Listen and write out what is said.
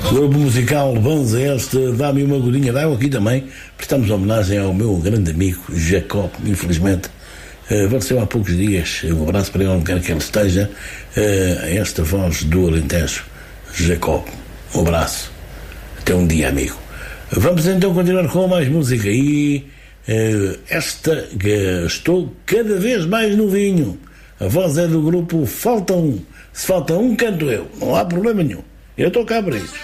Grupo musical Banza este, dá-me uma golinha d'água aqui também. Prestamos homenagem ao meu grande amigo Jacob, infelizmente faleceu há poucos dias. Um abraço para ele, onde quer que ele esteja. Esta voz do Alentejo, Jacob, um abraço, até um dia, amigo. Vamos então continuar com mais música e esta estou cada vez mais novinho. A voz é do grupo Falta Um. Se falta um, canto eu, não há problema nenhum, eu estou cá para isso.